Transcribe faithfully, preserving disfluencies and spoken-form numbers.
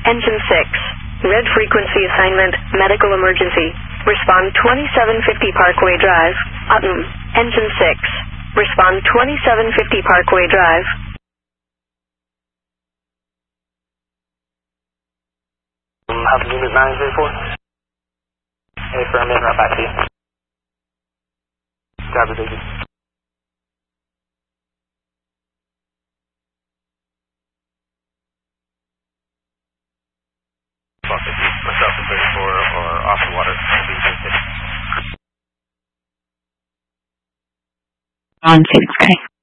Engine six. Red frequency assignment, medical emergency. Respond twenty-seven fifty Parkway Drive. Upton. Engine six. Respond twenty-seven fifty Parkway Drive. Have unit nine zero four. Hey, firm in, right back to you. Grab the digits. Myself at thirty-four or off the water. On six, okay.